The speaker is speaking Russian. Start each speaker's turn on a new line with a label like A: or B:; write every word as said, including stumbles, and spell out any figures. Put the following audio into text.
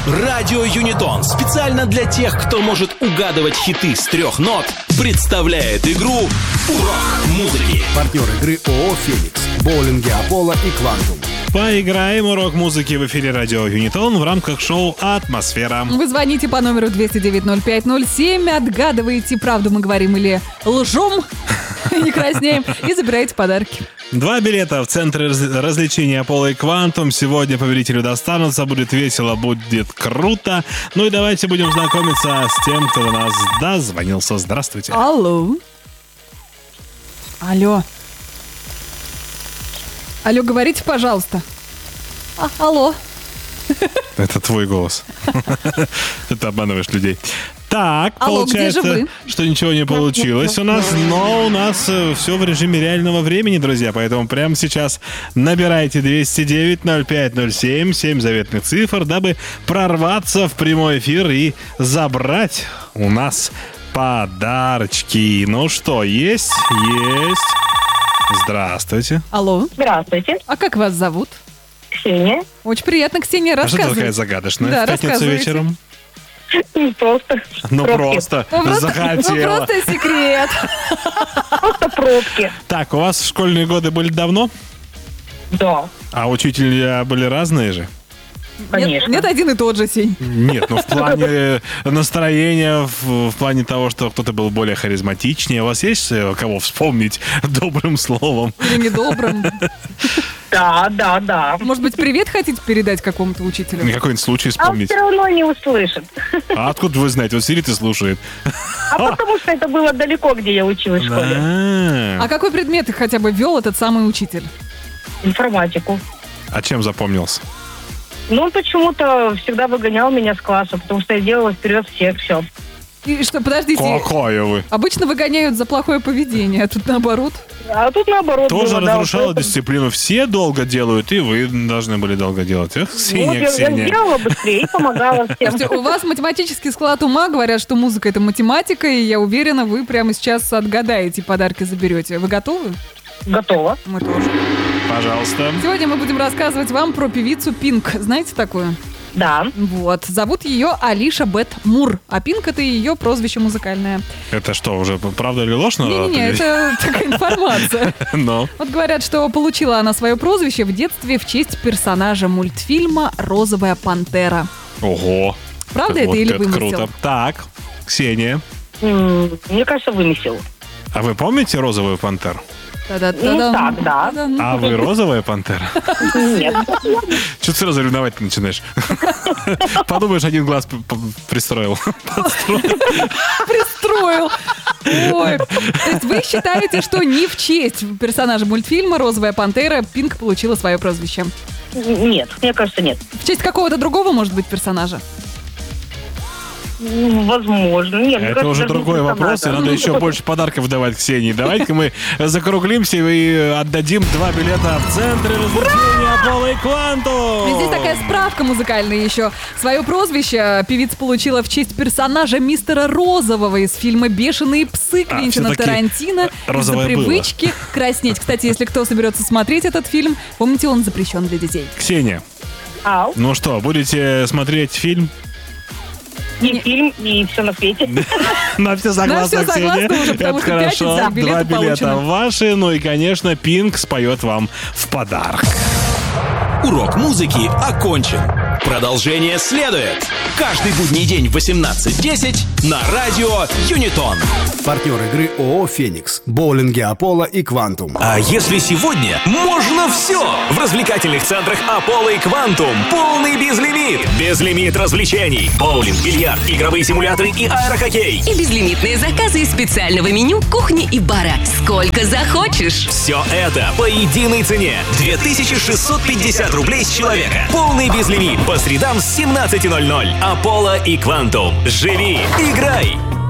A: Радио Юнитон специально для тех, кто может угадывать хиты с трех нот, представляет игру «Урок музыки».
B: Партнер игры ООО «Феникс», боулинги «Аполло» и «Квантум».
C: Поиграем. Урок музыки в эфире Радио Юнитон в рамках шоу «Атмосфера».
D: Вы звоните по номеру двести девять ноль пять ноль семь, отгадываете, правду мы говорим или лжем, не краснеем, и забираете подарки.
C: Два билета в центре развлечений «Аполло» и «Квантум». Сегодня победителю достанутся. Будет весело, будет круто. Ну и давайте будем знакомиться с тем, кто до нас дозвонился. Здравствуйте.
D: Алло. Алло. Алло, говорите, пожалуйста. А, алло.
C: Это твой голос. Ты обманываешь людей. Так,
D: алло,
C: получается, что ничего не получилось у нас, но у нас все в режиме реального времени, друзья, поэтому прямо сейчас набирайте двести девять ноль пять ноль семь, семь заветных цифр, дабы прорваться в прямой эфир и забрать у нас подарочки. Ну что, есть? Есть. Здравствуйте.
D: Алло.
E: Здравствуйте.
D: А как вас зовут?
E: Ксения.
D: Очень приятно, Ксения,
C: А что ты
D: рассказывайте.
C: такая загадочная
D: Да,
C: в пятницу
D: рассказывайте.
C: вечером?
E: Ну, просто
C: Ну
E: пробки.
C: просто
D: Ну, просто, ну,
C: захотела.
D: просто секрет.
E: Просто пробки.
C: Так, у вас школьные годы были давно?
E: Да,
C: А учителя были разные же?
E: конечно.
D: Нет, нет, один и тот же, Сень.
C: Нет, ну в плане настроения, в, в плане того, что кто-то был более харизматичнее. У вас есть э, кого вспомнить добрым словом?
D: Или недобрым.
E: Да, да, да.
D: Может быть, привет хотите передать какому-то учителю?
C: Какой-нибудь случай
E: А он
C: вспомнить?
E: все равно не услышит.
C: А откуда вы знаете? Вот сидит и слушает.
E: А потому что это было далеко, где я училась в школе.
C: А
D: А какой предмет хотя бы вел этот самый учитель?
E: Информатику.
C: А чем запомнился?
E: Но он почему-то всегда выгонял меня с класса, потому что я делала вперед всех все.
D: И что, подождите,
C: Какая вы?
D: обычно выгоняют за плохое поведение, а тут наоборот.
E: А тут наоборот
C: Тоже
E: было, да,
C: разрушала
E: вот это-
C: дисциплину. Все долго делают, и вы должны были долго делать. Эх,
E: Вот
C: Ксения,
E: я, я
C: Ксения.
E: сделала быстрее и помогала всем.
D: Слушайте, у вас математический склад ума, говорят, что музыка — это математика, и я уверена, вы прямо сейчас отгадаете, подарки заберете. Вы готовы?
E: Готова.
D: Мы тоже.
C: Пожалуйста.
D: Сегодня мы будем рассказывать вам про певицу Пинк. Знаете такую?
E: Да.
D: Вот. Зовут ее Алиша Бет Мур. А Пинк — это ее прозвище музыкальное.
C: Это что, уже правда или ложь? надо
D: Не-не-не,
C: определить?
D: это такая информация.
C: Но.
D: Вот говорят, что получила она свое прозвище в детстве в честь персонажа мультфильма «Розовая пантера».
C: Ого.
D: Правда
C: Вот
D: это или вымысел?
C: круто. Так, Ксения.
E: М, Мне кажется, вымесил.
C: А вы помните «Розовую пантеру»?
D: Та-да-та-дам.
E: Ну, так, да.
D: Та-дам.
C: А вы розовая пантера?
E: Нет.
C: Что ты сразу ревновать начинаешь? Подумаешь, один глаз п- п- пристроил.
D: Пристроил. Ой. То есть вы считаете, что не в честь персонажа мультфильма «Розовая пантера» Пинк получила свое прозвище?
E: Нет, мне кажется, нет.
D: В честь какого-то другого, может быть, персонажа?
E: М, Возможно. Нет, мне
C: Это
E: кажется,
C: уже
E: даже не
C: другой вопрос, и
E: персонажа.
C: надо еще больше подарков давать Ксении. Давайте-ка мы закруглимся и отдадим два билета в центре развлечения «Аполло» и «Квантум».
D: Здесь такая справка музыкальная еще. Свое прозвище певица получила в честь персонажа мистера Розового из фильма «Бешеные псы»
C: А,
D: Квентина
C: всё-таки
D: Тарантино. Из-за
C: розовое было.
D: привычки краснеть. Кстати, если кто соберется смотреть этот фильм, помните, он запрещен для детей.
C: Ксения,
E: Ау.
C: ну что, будете смотреть фильм?
E: И фильм, и все на свете.
C: На все согласны,
D: На всё согласны
C: Ксения.
D: уже, потому
C: Это
D: что
C: хорошо.
D: пятница, билеты
C: Два билета
D: получены.
C: ваши. Ну и, конечно, Пинк споет вам в подарок.
A: Урок музыки окончен. Продолжение следует. Каждый будний день в восемнадцать десять на радио Юнитон.
B: Партнер игры ООО «Феникс», боулинги «Аполло» и «Квантум».
A: А если сегодня можно все? В развлекательных центрах «Аполло» и «Квантум» полный безлимит. Безлимит развлечений. Боулинг, бильярд, игровые симуляторы и аэрохоккей.
F: И безлимитные заказы из специального меню кухни и бара. Сколько захочешь.
A: Все это по единой цене. две тысячи шестьсот пятьдесят рублей с человека. Полный безлимит по средам с семнадцати ноль ноль. «Аполло» и «Квантум». Живи, играй,